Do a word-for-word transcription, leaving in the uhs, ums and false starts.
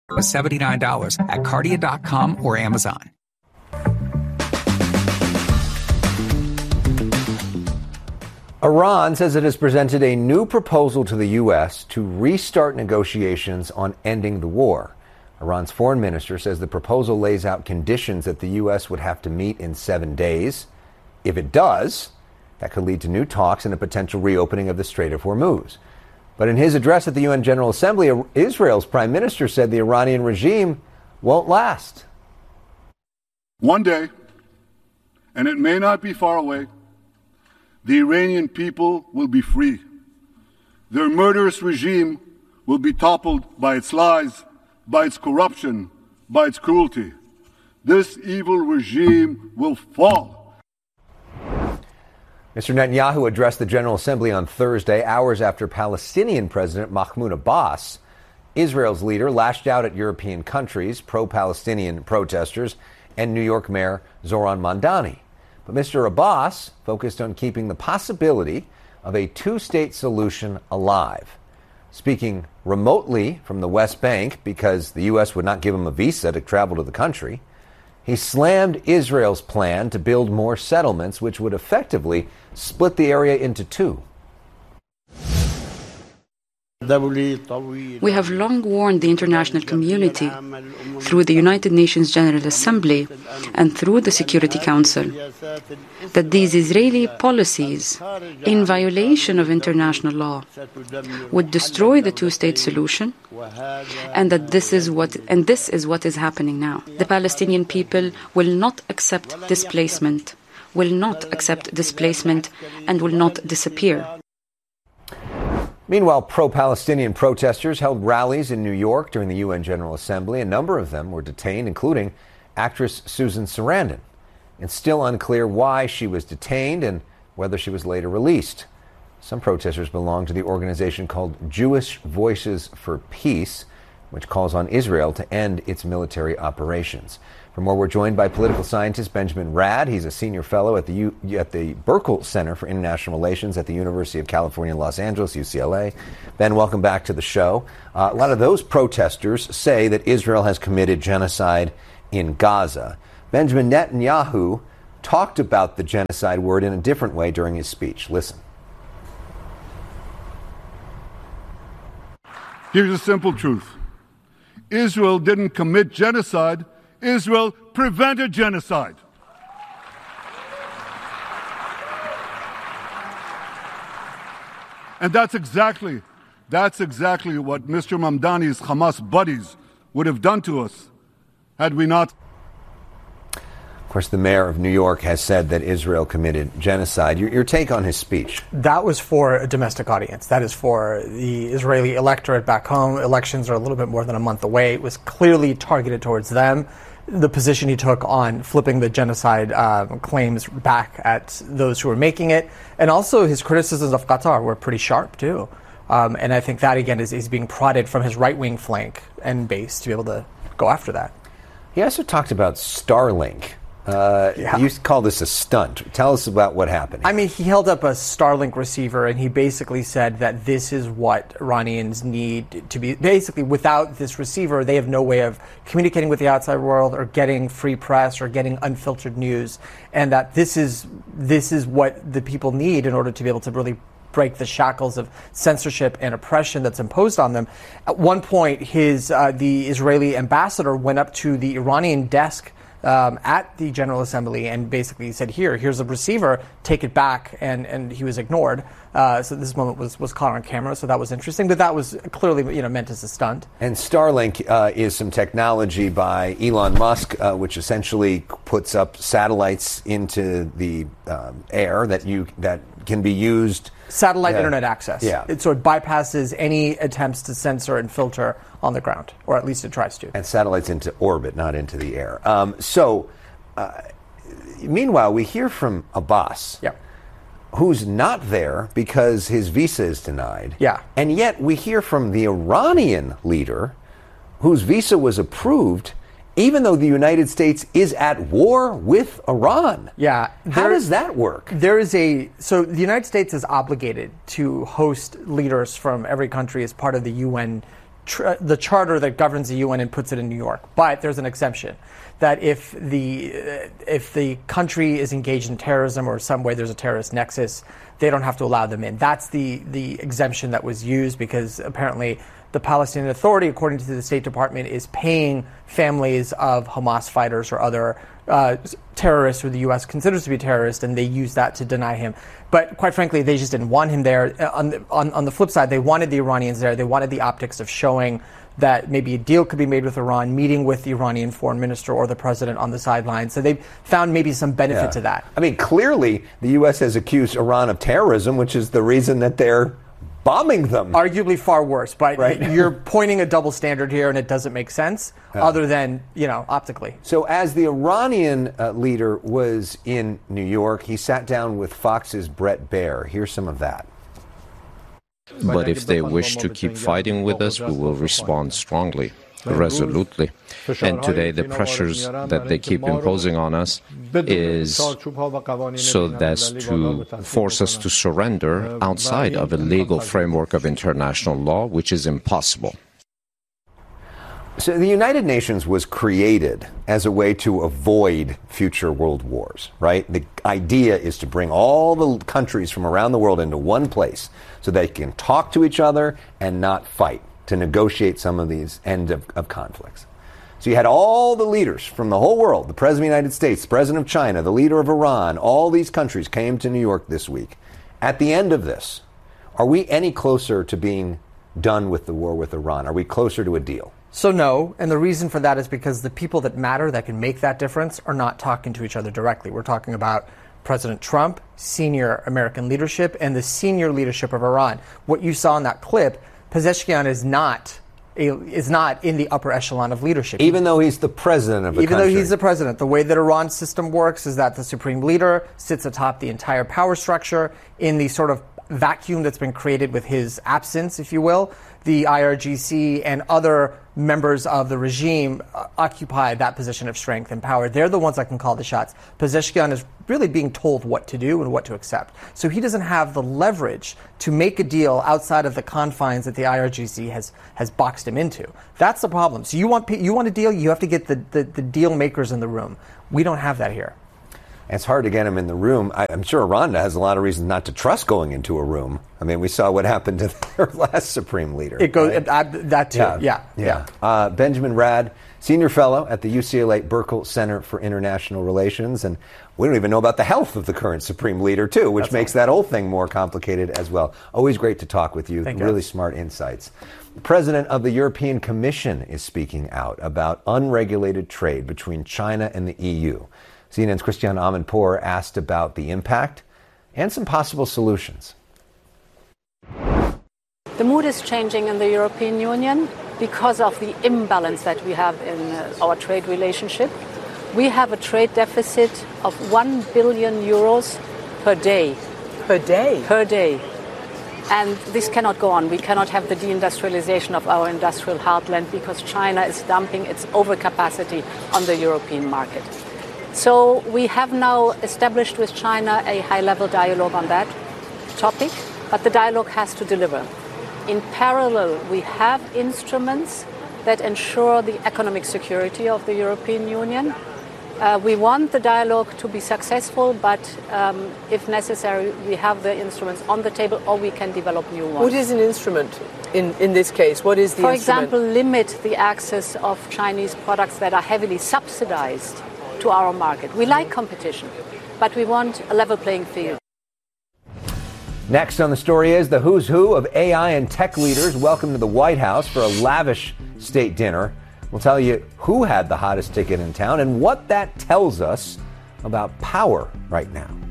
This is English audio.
seventy-nine dollars at cardia dot com or Amazon. Iran says it has presented a new proposal to the U S to restart negotiations on ending the war. Iran's foreign minister says the proposal lays out conditions that the U S would have to meet in seven days. If it does, that could lead to new talks and a potential reopening of the Strait of Hormuz. But in his address at the U N General Assembly, Israel's prime minister said the Iranian regime won't last. One day, and it may not be far away, the Iranian people will be free. Their murderous regime will be toppled by its lies, by its corruption, by its cruelty. This evil regime will fall. Mister Netanyahu addressed the General Assembly on Thursday, hours after Palestinian President Mahmoud Abbas, Israel's leader, lashed out at European countries, pro-Palestinian protesters, and New York Mayor Zohran Mamdani. But Mister Abbas focused on keeping the possibility of a two-state solution alive. Speaking remotely from the West Bank because the U S would not give him a visa to travel to the country, he slammed Israel's plan to build more settlements, which would effectively split the area into two. We have long warned the international community through the United Nations General Assembly and through the Security Council that these Israeli policies, in violation of international law, would destroy the two-state solution, and that this is what and this is what is happening now. The Palestinian people will not accept displacement, will not accept displacement, and will not disappear. Meanwhile, pro-Palestinian protesters held rallies in New York during the U N General Assembly. A number of them were detained, including actress Susan Sarandon. It's still unclear why she was detained and whether she was later released. Some protesters belong to the organization called Jewish Voices for Peace, which calls on Israel to end its military operations. For more, we're joined by political scientist Benjamin Rad. He's a senior fellow at the U- at the Burkle Center for International Relations at the University of California, Los Angeles, U C L A. Ben, welcome back to the show. Uh, a lot of those protesters say that Israel has committed genocide in Gaza. Benjamin Netanyahu talked about the genocide word in a different way during his speech. Listen. Here's a simple truth. Israel didn't commit genocide. Israel prevented genocide. And that's exactly, that's exactly what Mister Mamdani's Hamas buddies would have done to us had we not. Of course, the mayor of New York has said that Israel committed genocide. Your, your take on his speech? That was for a domestic audience. That is for the Israeli electorate back home. Elections are a little bit more than a month away. It was clearly targeted towards them. The position he took on flipping the genocide uh, claims back at those who were making it. And also his criticisms of Qatar were pretty sharp, too. Um, and I think that, again, is, is being prodded from his right-wing flank and base to be able to go after that. He also talked about Starlink. Uh, yeah. You call this a stunt. Tell us about what happened. I mean, he held up a Starlink receiver and he basically said that this is what Iranians need to be. Basically, without this receiver, they have no way of communicating with the outside world or getting free press or getting unfiltered news. And that this is this is what the people need in order to be able to really break the shackles of censorship and oppression that's imposed on them. At one point, his uh, the Israeli ambassador went up to the Iranian desk Um, at the General Assembly and basically said, here, here's a receiver, take it back, and, and he was ignored. Uh, so this moment was, was caught on camera, so that was interesting, but that was clearly, you know, meant as a stunt. And Starlink uh, is some technology by Elon Musk, uh, which essentially puts up satellites into the um, air that you that can be used. Satellite uh, internet access. Yeah. It, so it bypasses any attempts to censor and filter on the ground, or at least it tries to. And satellites into orbit, not into the air. Um, so, uh, meanwhile, we hear from Abbas, yeah. who's not there because his visa is denied. Yeah. And yet we hear from the Iranian leader, whose visa was approved, even though the United States is at war with Iran. Yeah. How there, does that work? There is a, so the United States is obligated to host leaders from every country as part of the U N tr- the charter that governs the U N and puts it in New York. But there's an exception, that if the uh, if the country is engaged in terrorism or some way there's a terrorist nexus, they don't have to allow them in. That's the the exemption that was used because apparently the Palestinian Authority, according to the State Department, is paying families of Hamas fighters or other uh, terrorists who the U S considers to be terrorists, and they use that to deny him. But quite frankly, they just didn't want him there. On the, on, on the flip side, they wanted the Iranians there. They wanted the optics of showing that maybe a deal could be made with Iran, meeting with the Iranian foreign minister or the president on the sidelines. So they found maybe some benefit yeah. to that. I mean, clearly the U S has accused Iran of terrorism, which is the reason that they're bombing them. Arguably far worse, but right? You're pointing a double standard here, and it doesn't make sense yeah. other than, you know, optically. So as the Iranian uh, leader was in New York, he sat down with Fox's Bret Baier. Here's some of that. But if they wish to keep fighting with us, we will respond strongly, resolutely. And today the pressures that they keep imposing on us is so as to force us to surrender outside of a legal framework of international law, which is impossible. So the United Nations was created as a way to avoid future world wars, right? The idea is to bring all the countries from around the world into one place so they can talk to each other and not fight, to negotiate some of these end of, of conflicts. So you had all the leaders from the whole world, the President of the United States, the President of China, the leader of Iran, all these countries came to New York this week. At the end of this, are we any closer to being done with the war with Iran? Are we closer to a deal? So no, and the reason for that is because the people that matter, that can make that difference, are not talking to each other directly. We're talking about President Trump, senior American leadership, and the senior leadership of Iran. What you saw in that clip, Pezeshkian is not a, is not in the upper echelon of leadership. Even though he's the president of the Even country. though he's the president. The way that Iran's system works is that the supreme leader sits atop the entire power structure in the sort of vacuum that's been created with his absence, if you will. The I R G C and other members of the regime uh, occupy that position of strength and power. They're the ones that can call the shots. Pezeshkian is really being told what to do and what to accept. So he doesn't have the leverage to make a deal outside of the confines that the I R G C has has boxed him into. That's the problem. So you want you want a deal, you have to get the, the, the deal makers in the room. We don't have that here. It's hard to get him in the room. I, I'm sure Iran has a lot of reasons not to trust going into a room. I mean, we saw what happened to their last supreme leader. It goes right? uh, that too. Yeah, yeah. yeah. yeah. Uh, Benjamin Rad, senior fellow at the U C L A Berkel Center for International Relations, and we don't even know about the health of the current supreme leader too, which That's makes right. that whole thing more complicated as well. Always great to talk with you. Thank really you. Smart insights. The president of the European Commission is speaking out about unregulated trade between China and the E U. C N N's Christiane Amanpour asked about the impact and some possible solutions. The mood is changing in the European Union because of the imbalance that we have in uh, our trade relationship. We have a trade deficit of one billion euros per day. Per day? Per day. And this cannot go on. We cannot have the deindustrialization of our industrial heartland because China is dumping its overcapacity on the European market. So we have now established with China a high-level dialogue on that topic, but the dialogue has to deliver. In parallel, we have instruments that ensure the economic security of the European Union. Uh, we want the dialogue to be successful, but um, if necessary, we have the instruments on the table or we can develop new ones. What is an instrument in, in this case? What is the For instrument? example, limit the access of Chinese products that are heavily subsidized to our market. We like competition, but we want a level playing field. Next on the story is the who's who of A I and tech leaders welcome to the White House for a lavish state dinner. We'll tell you who had the hottest ticket in town and what that tells us about power right now.